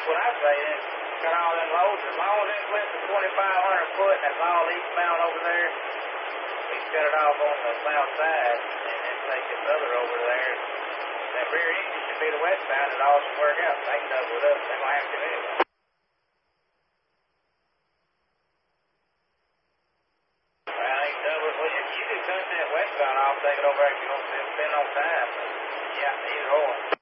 what I say. Then cut all them loads. As long as it's less than 2,500 foot, and that's all eastbound over there. We cut it off on the south side, and then take this other over there. That rear engine should be the westbound. It all should work out. They can double it up. They might have to anyway. Well, they can double it. Well, you can cut that westbound off, take it over if you want to spend on time. Yeah, either or.